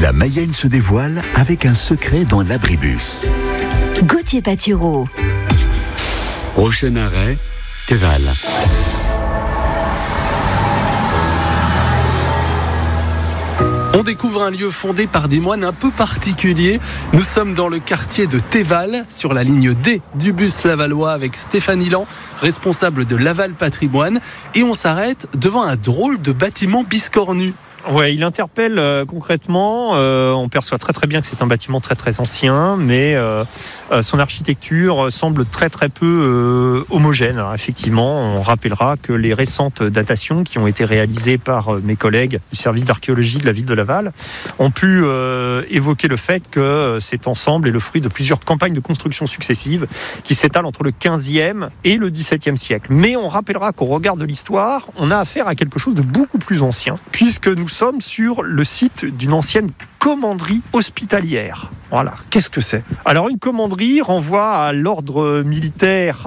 La Mayenne se dévoile avec un secret dans l'abribus. Gauthier Patureau. Prochain arrêt, Théval. On découvre un lieu fondé par des moines un peu particuliers. Nous sommes dans le quartier de Théval, sur la ligne D du bus lavallois avec Stéphane Ilan, responsable de Laval Patrimoine. Et on s'arrête devant un drôle de bâtiment biscornu. Ouais, il interpelle concrètement. On perçoit très bien que c'est un bâtiment très ancien, mais son architecture semble très peu homogène. Alors, effectivement, on rappellera que les récentes datations qui ont été réalisées par mes collègues du service d'archéologie de la ville de Laval ont pu évoquer le fait que cet ensemble est le fruit de plusieurs campagnes de construction successives qui s'étalent entre le 15e et le 17e siècle. Mais on rappellera qu'au regard de l'histoire, on a affaire à quelque chose de beaucoup plus ancien, puisque nous sommes sur le site d'une ancienne commanderie hospitalière. Voilà. Qu'est-ce que c'est ? Alors, une commanderie renvoie à l'ordre militaire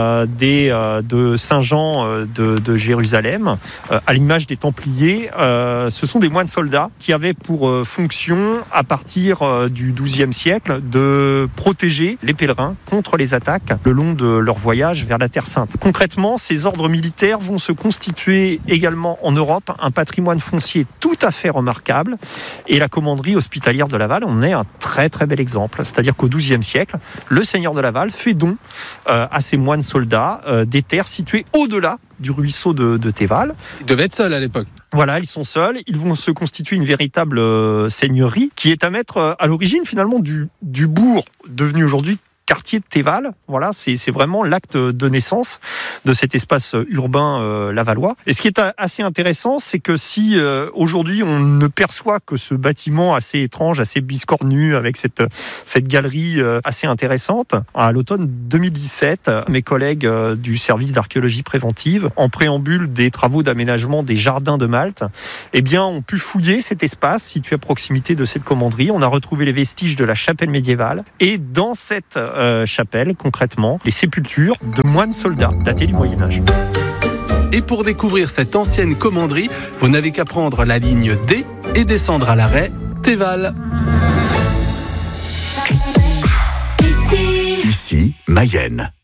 de Saint-Jean de Jérusalem, à l'image des Templiers. Ce sont des moines soldats qui avaient pour fonction, à partir du XIIe siècle, de protéger les pèlerins contre les attaques le long de leur voyage vers la Terre Sainte. Concrètement, ces ordres militaires vont se constituer également en Europe un patrimoine foncier tout à fait remarquable. Et la commanderie hospitalière de Laval en est un très bel exemple. C'est-à-dire qu'au XIIe siècle, le seigneur de Laval fait don à ses moines soldats des terres situées au-delà du ruisseau de Théval. Ils devaient être seuls à l'époque. Voilà, ils sont seuls. Ils vont se constituer une véritable seigneurie qui est à mettre à l'origine finalement du bourg devenu aujourd'hui quartier de Théval. Voilà, c'est vraiment l'acte de naissance de cet espace urbain lavallois. Et ce qui est assez intéressant, c'est que si aujourd'hui on ne perçoit que ce bâtiment assez étrange, assez biscornu, avec cette galerie assez intéressante, à l'automne 2017, mes collègues du service d'archéologie préventive, en préambule des travaux d'aménagement des jardins de Malte, eh bien, ont pu fouiller cet espace situé à proximité de cette commanderie. On a retrouvé les vestiges de la chapelle médiévale et dans cette chapelle, concrètement, les sépultures de moines soldats datés du Moyen-Âge. Et pour découvrir cette ancienne commanderie, vous n'avez qu'à prendre la ligne D et descendre à l'arrêt Théval. Ici, Mayenne.